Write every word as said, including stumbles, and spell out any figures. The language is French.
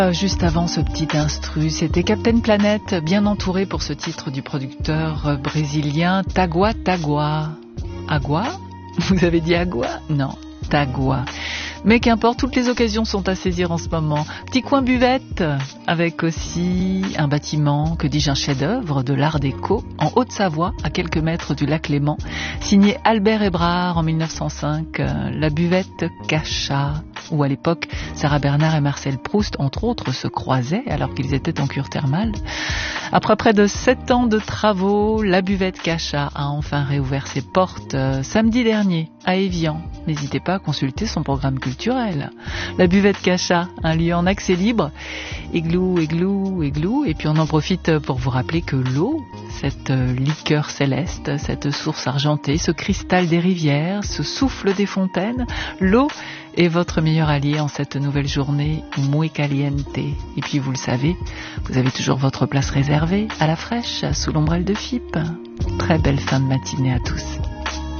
Juste avant ce petit instru, c'était Captain Planet, bien entouré pour ce titre du producteur brésilien Tagua Tagua. Agua? Vous avez dit Agua? Non, Tagua. Mais qu'importe, toutes les occasions sont à saisir en ce moment. Petit coin buvette, avec aussi un bâtiment, que dis-je, un chef-d'œuvre de l'art déco, en Haute-Savoie, à quelques mètres du lac Léman, signé Albert Hébrard en mille neuf cent cinq, euh, la buvette Cachat, où à l'époque, Sarah Bernard et Marcel Proust, entre autres, se croisaient alors qu'ils étaient en cure thermale. Après près de sept ans de travaux, la buvette Cachat a enfin réouvert ses portes euh, samedi dernier à Évian. N'hésitez pas à consulter son programme culturel. La buvette Cachat, un lieu en accès libre, églou, églou, églou. Et puis on en profite pour vous rappeler que l'eau, cette liqueur céleste, cette source argentée, ce cristal des rivières, ce souffle des fontaines, l'eau est votre meilleur allié en cette nouvelle journée muy caliente. Et puis vous le savez, vous avez toujours votre place réservée à la fraîche, sous l'ombrelle de F I P. Très belle fin de matinée à tous.